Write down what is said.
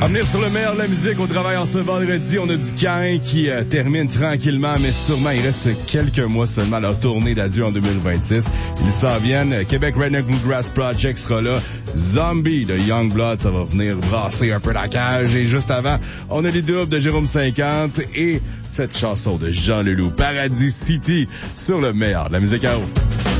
À venir sur le meilleur de la musique au travail en ce vendredi, on a du Caïn qui termine tranquillement, mais sûrement il reste quelques mois seulement à leur tournée d'adieu en 2026. Ils s'en viennent. Québec Redneck Bluegrass Project sera là. Zombie de Youngblood, ça va venir brasser un peu la cage. Et juste avant, on a les doubles de Jérôme 50 et cette chanson de Jean Leloup, Paradis City, sur le meilleur de la musique à eau.